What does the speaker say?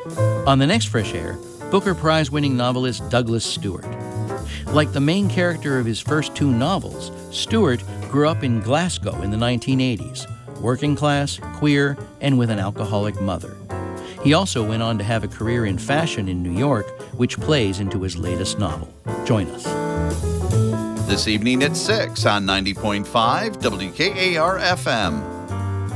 On the next Fresh Air, Booker Prize-winning novelist Douglas Stewart. Like the main character of his first two novels, Stewart grew up in Glasgow in the 1980s, working class, queer, and with an alcoholic mother. He also went on to have a career in fashion in New York, which plays into his latest novel. Join us. This evening at 6 on 90.5 WKAR-FM.